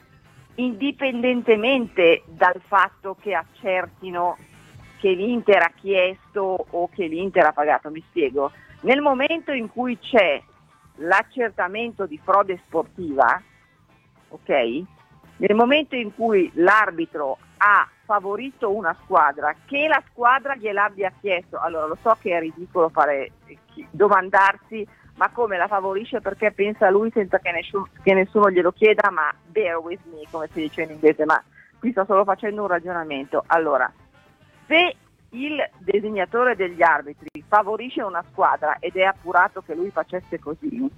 indipendentemente dal fatto che accertino che l'Inter ha chiesto o che l'Inter ha pagato. Mi spiego. Nel momento in cui c'è l'accertamento di frode sportiva, ok? Nel momento in cui l'arbitro ha favorito una squadra, che la squadra gliel'abbia chiesto, allora lo so che è ridicolo fare, domandarsi ma come la favorisce perché pensa lui senza che nessuno, che nessuno glielo chieda, ma bear with me, come si dice in inglese, ma qui sto solo facendo un ragionamento. Allora, se il designatore degli arbitri favorisce una squadra ed è appurato che lui facesse così,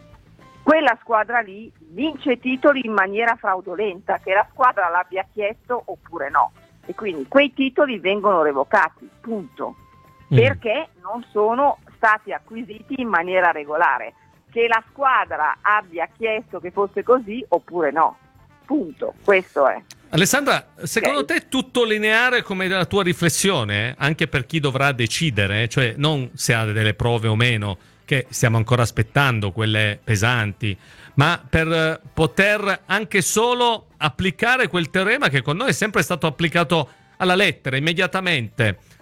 quella squadra lì vince titoli in maniera fraudolenta, che la squadra l'abbia chiesto oppure no, e quindi quei titoli vengono revocati, punto, mm. perché non sono stati acquisiti in maniera regolare, che la squadra abbia chiesto che fosse così oppure no, punto, questo è. Alessandra, secondo okay. te tutto lineare come la tua riflessione, anche per chi dovrà decidere, cioè non se ha delle prove o meno, che stiamo ancora aspettando, quelle pesanti, ma per poter anche solo applicare quel teorema che con noi è sempre stato applicato alla lettera, immediatamente.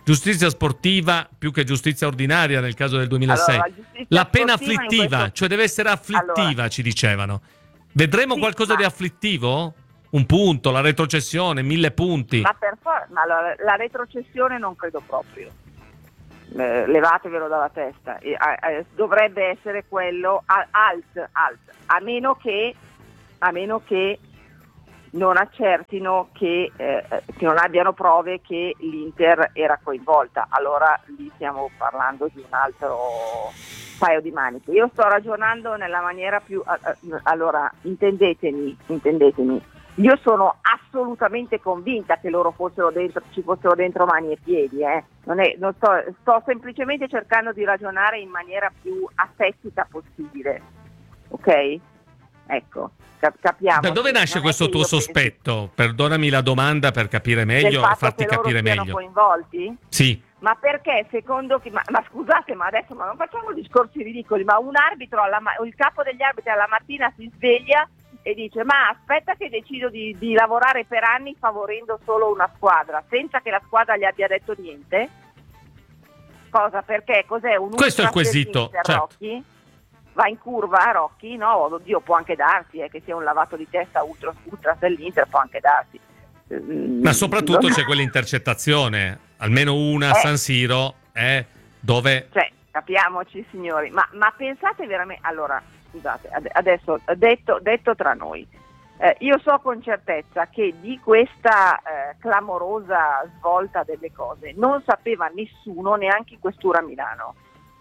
giustizia sportiva più che giustizia ordinaria nel caso del duemilasei. Allora, la pena afflittiva, questo... cioè deve essere afflittiva, allora, ci dicevano. Vedremo sì, qualcosa ma... di afflittivo? Un punto, la retrocessione, mille punti. Ma per for- ma la, la retrocessione non credo proprio. Eh, levatevelo dalla testa. Eh, eh, dovrebbe essere quello a- alt, alt, a meno che a meno che non accertino che, eh, che non abbiano prove che l'Inter era coinvolta. Allora lì stiamo parlando di un altro paio di maniche. Io sto ragionando nella maniera più eh, allora intendetemi, intendetemi. Io sono assolutamente convinta che loro fossero dentro, ci fossero dentro mani e piedi, eh. Non è, non sto, sto semplicemente cercando di ragionare in maniera più asettica possibile, ok? Ecco, cap- capiamo. Da dove nasce questo tuo sospetto? Penso... Perdonami la domanda per capire meglio e farti capire meglio. Del fatto che loro siano coinvolti? Sì. Ma perché secondo chi? Ma, ma scusate, ma adesso ma non facciamo discorsi ridicoli, ma un arbitro, alla ma- il capo degli arbitri alla mattina si sveglia e dice ma aspetta che decido di, di lavorare per anni favorendo solo una squadra senza che la squadra gli abbia detto niente. Cosa? Perché cos'è un questo è il quesito, certo. Rocchi? Va in curva Rocchi? No, oddio, può anche darsi eh, che sia un lavato di testa ultra, ultra dell'Inter, può anche darsi. Ma soprattutto c'è quell'intercettazione, almeno una a eh, San Siro, eh, dove... Cioè, capiamoci signori, ma, ma pensate veramente... Allora, scusate, adesso detto, detto tra noi, eh, io so con certezza che di questa eh, clamorosa svolta delle cose non sapeva nessuno, neanche in questura a Milano,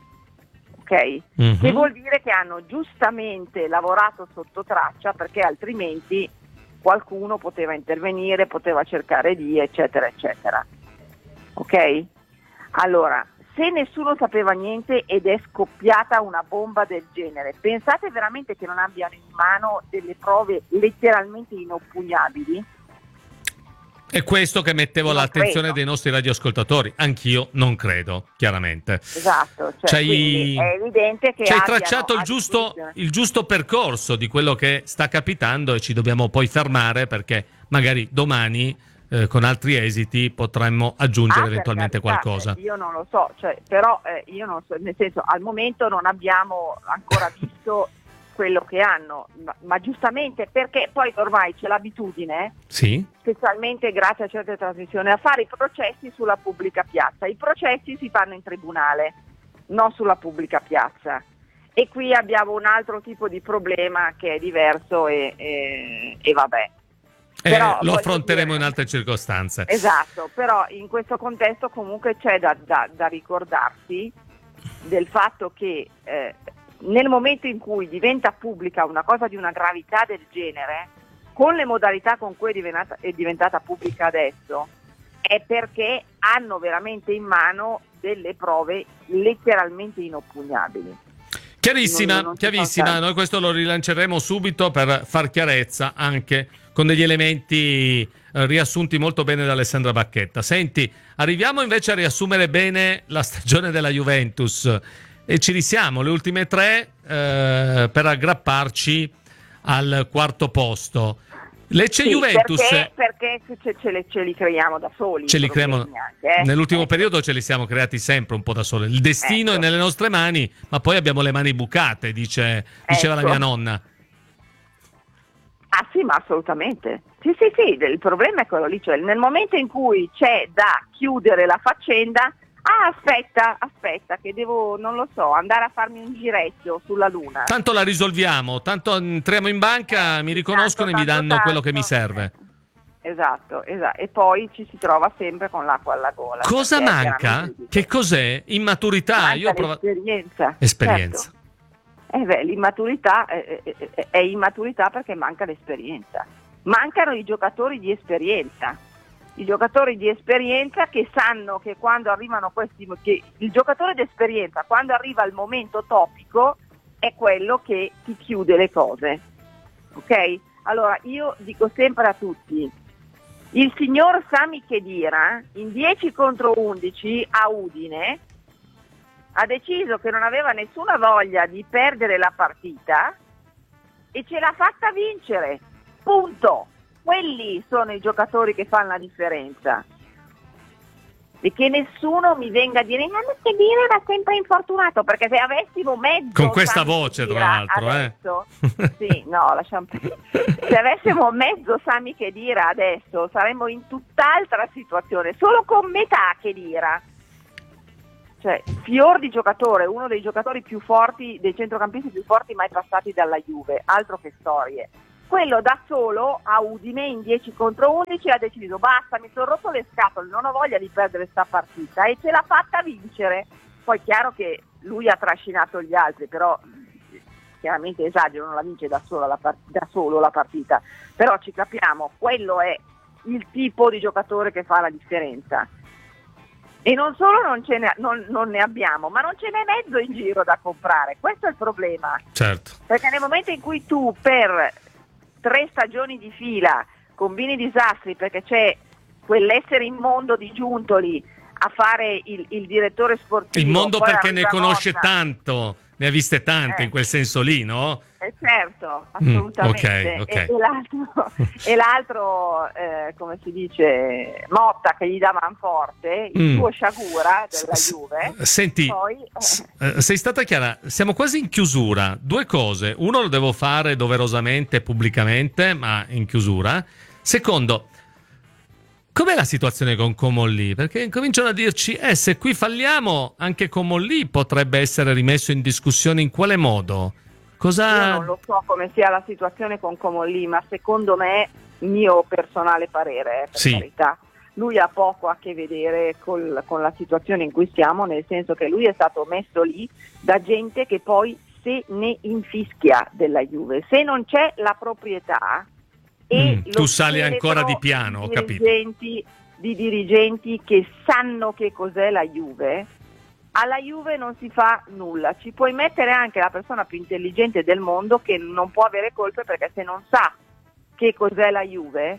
ok? Mm-hmm. Che vuol dire che hanno giustamente lavorato sotto traccia, perché altrimenti qualcuno poteva intervenire, poteva cercare di eccetera eccetera, ok? Allora, se nessuno sapeva niente ed è scoppiata una bomba del genere, pensate veramente che non abbiano in mano delle prove letteralmente inoppugnabili? È questo che mettevo non all'attenzione credo. dei nostri radioascoltatori. Anch'io non credo, chiaramente. Esatto, cioè, C'hai, è evidente che ci hai abbiano tracciato il giusto, il giusto percorso di quello che sta capitando e ci dobbiamo poi fermare perché magari domani Eh, con altri esiti potremmo aggiungere ah, eventualmente carità, qualcosa. Io non lo so, cioè, però eh, io non so, nel senso al momento non abbiamo ancora visto quello che hanno, ma, ma giustamente perché poi ormai c'è l'abitudine, sì, specialmente grazie a certe trasmissioni, a fare i processi sulla pubblica piazza. I processi si fanno in tribunale, non sulla pubblica piazza. E qui abbiamo un altro tipo di problema che è diverso e, e, e vabbè. Però, eh, lo affronteremo dire, in altre circostanze. Esatto, però in questo contesto comunque c'è da, da, da ricordarsi del fatto che eh, nel momento in cui diventa pubblica una cosa di una gravità del genere, con le modalità con cui è diventata, è diventata pubblica adesso, è perché hanno veramente in mano delle prove letteralmente inoppugnabili. Chiarissima, non, non chiarissima. Noi questo lo rilanceremo subito per far chiarezza anche con degli elementi eh, riassunti molto bene da Alessandra Bacchetta. Senti, arriviamo invece a riassumere bene la stagione della Juventus e ci risiamo, le ultime tre eh, per aggrapparci al quarto posto. Lecce sì, Juventus perché, perché ce, ce, le, ce li creiamo da soli. Ce li creiamo anche, eh? nell'ultimo ecco. periodo ce li siamo creati sempre un po' da soli. Il destino ecco. è nelle nostre mani, ma poi abbiamo le mani bucate, dice, diceva ecco. la mia nonna. Ah sì, ma assolutamente. Sì, sì, sì, il problema è quello lì, cioè nel momento in cui c'è da chiudere la faccenda, ah aspetta, aspetta, che devo, non lo so, andare a farmi un giretto sulla luna. Tanto la risolviamo, tanto entriamo in banca, mi riconoscono tanto, e mi danno tanto, quello che mi serve. Esatto, esatto, e poi ci si trova sempre con l'acqua alla gola. Cosa manca? Che cos'è? Immaturità? Manca Io ho provato... Esperienza. Esperienza. Certo. Eh beh, l'immaturità è, è, è immaturità perché manca l'esperienza. Mancano i giocatori di esperienza. I giocatori di esperienza che sanno che quando arrivano questi... che il giocatore di esperienza, quando arriva il momento topico, è quello che ti chiude le cose. Ok? Allora, io dico sempre a tutti, il signor Sami Khedira, in dieci contro undici a Udine, ha deciso che non aveva nessuna voglia di perdere la partita e ce l'ha fatta vincere, punto. Quelli sono i giocatori che fanno la differenza. e che nessuno mi venga a dire ma che dire era sempre infortunato, perché se avessimo mezzo con questa Sami voce Khedira tra l'altro adesso, eh sì, no, lasciamo se avessimo mezzo Sami Khedira adesso saremmo in tutt'altra situazione, solo con metà Khedira, cioè fior di giocatore, uno dei giocatori più forti, dei centrocampisti più forti mai passati dalla Juve, altro che storie. Quello da solo a Udine in dieci contro undici ha deciso basta, mi sono rotto le scatole, non ho voglia di perdere sta partita, e ce l'ha fatta vincere. Poi chiaro che lui ha trascinato gli altri, però chiaramente esagero, non la vince da solo la, part- da solo la partita, però ci capiamo, quello è il tipo di giocatore che fa la differenza. E non solo non, ce ne, non, non ne abbiamo, ma non ce n'è mezzo in giro da comprare, questo è il problema. Certo. Perché nel momento in cui tu per tre stagioni di fila combini disastri, perché c'è quell'essere immondo di Giuntoli a fare il, il direttore sportivo, il mondo poi perché ne arriva conosce Motta. tanto, ne ha viste tante Eh. in quel senso lì, no? Eh certo, assolutamente. Mm, ok, ok. E, e l'altro, e l'altro eh, come si dice, Motta che gli dà manforte, il Mm. suo sciagura della S- Juve. Senti, Poi, eh, s- eh, sei stata chiara, siamo quasi in chiusura. Due cose, uno lo devo fare doverosamente, pubblicamente, ma in chiusura. Secondo, com'è la situazione con Comolli? Perché cominciano a dirci, eh, se qui falliamo, anche Comolli potrebbe essere rimesso in discussione. In quale modo? Cosa... io non lo so come sia la situazione con Comolli, ma secondo me, mio personale parere, eh, per Sì. carità, lui ha poco a che vedere col, con la situazione in cui siamo, nel senso che lui è stato messo lì da gente che poi se ne infischia della Juve. Se non c'è la proprietà e Mm, lo tu sali scheletro ancora di piano, ho di capito. dirigenti, di dirigenti che sanno che cos'è la Juve, alla Juve non si fa nulla. Ci puoi mettere anche la persona più intelligente del mondo che non può avere colpe, perché se non sa che cos'è la Juve,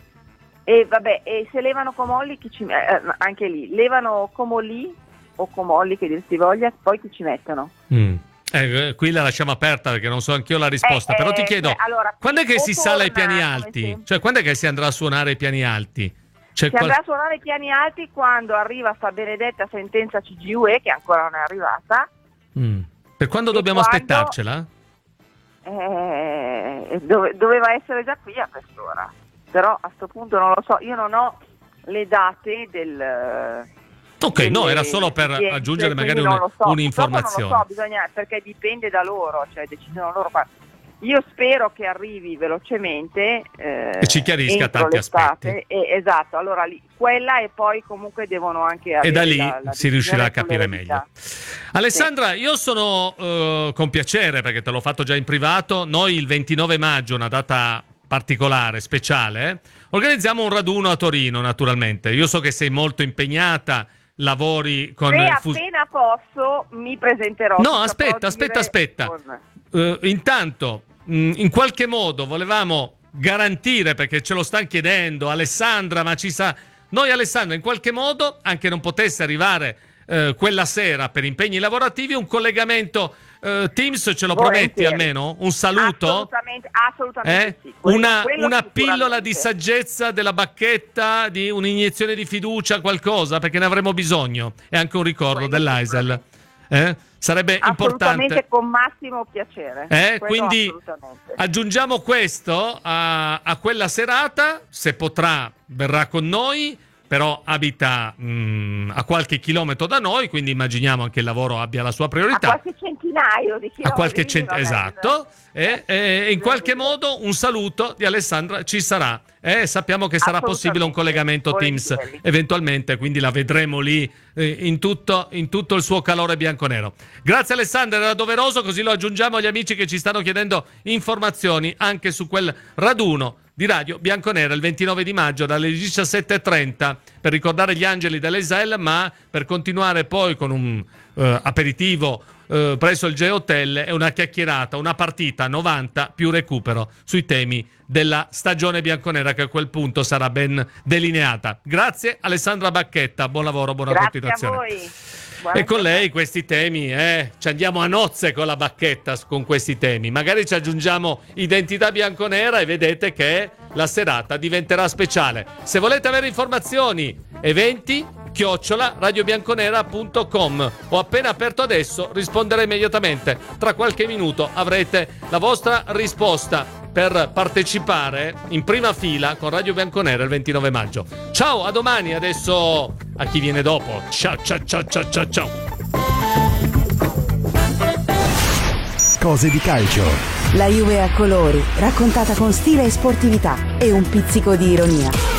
e vabbè, e se levano Comolli, chi ci, eh, anche lì levano Comolli o Comolli che dir si voglia, poi chi ci mettono? Mm. Eh, qui la lasciamo aperta perché non so anch'io la risposta, Eh, però ti eh, chiedo, cioè, allora, quando è che o si sale ai torna, piani come alti? sempre. Cioè, quando è che si andrà a suonare ai piani alti? C'è Si qual- andrà a suonare i piani alti quando arriva sta benedetta sentenza C G U E, che ancora non è arrivata. Mm. Per quando E dobbiamo quando- aspettarcela? Eh, dove- doveva essere già qui a quest'ora, però a sto punto non lo so, io non ho le date del... Ok, no, delle era solo per udienze, aggiungere magari quindi un- non lo so. un'informazione. Non lo so, bisogna, perché dipende da loro, cioè decidono loro. qua. Io spero che arrivi velocemente eh, E ci chiarisca entro tanti l'estate, aspetti. e- esatto, allora lì, quella, e poi comunque devono anche avere E da lì la- la si riuscirà a decisione capire sull'eredità. meglio. Alessandra, io sono eh, con piacere, perché te l'ho fatto già in privato. Noi il ventinove maggio, una data particolare, speciale, eh, organizziamo un raduno a Torino, naturalmente. Io so che sei molto impegnata, lavori con... Se fu- appena posso mi presenterò. No, Ti aspetta, saprò aspetta, dire aspetta. con- Eh, intanto, mh, in qualche modo volevamo garantire, perché ce lo stanno chiedendo, Alessandra, ma ci sa... Noi, Alessandra, in qualche modo, anche non potesse arrivare eh, quella sera per impegni lavorativi, un collegamento eh, Teams, ce lo prometti Volentieri. almeno? Un saluto? Assolutamente, assolutamente Eh? sì. Quello- Una, quello una pillola sicuramente. di saggezza della bacchetta, di un'iniezione di fiducia, qualcosa, perché ne avremo bisogno. E anche un ricordo Quello dell'Aisel. Eh? Sarebbe Assolutamente, importante. con massimo piacere. Eh, Quello quindi assolutamente. aggiungiamo questo a, a quella serata, se potrà verrà con noi, però abita mh, a qualche chilometro da noi, quindi immaginiamo anche il lavoro abbia la sua A priorità. qualche centinaio di chilometri. A qualche cent- vabbè, esatto, e, e in qualche modo un saluto di Alessandra ci sarà. Eh, sappiamo che sarà possibile un collegamento Teams volentieri. eventualmente, quindi la vedremo lì eh, in, tutto, in tutto il suo calore bianconero. Grazie Alessandra, era doveroso, così lo aggiungiamo agli amici che ci stanno chiedendo informazioni anche su quel raduno di Radio Bianconera il ventinove di maggio dalle diciassette e trenta per ricordare gli angeli dell'Eisel, ma per continuare poi con un eh, aperitivo eh, presso il G-Hotel e una chiacchierata, una partita novanta più recupero sui temi della stagione bianconera, che a quel punto sarà ben delineata. Grazie Alessandra Bacchetta, buon lavoro, buona Grazie a continuazione. voi. Buona E con giornata. lei questi temi, eh, ci andiamo a nozze con la Bacchetta con questi temi. Magari ci aggiungiamo identità bianconera e vedete che la serata diventerà speciale. Se volete avere informazioni, eventi, chiocciola radiobianconera punto com. Ho appena aperto adesso, risponderò immediatamente. Tra qualche minuto avrete la vostra risposta per partecipare in prima fila con Radio Bianconera il ventinove maggio. Ciao, a domani. Adesso a chi viene dopo. Ciao ciao ciao ciao ciao ciao. Cose di calcio. La Juve a colori, raccontata con stile e sportività e un pizzico di ironia.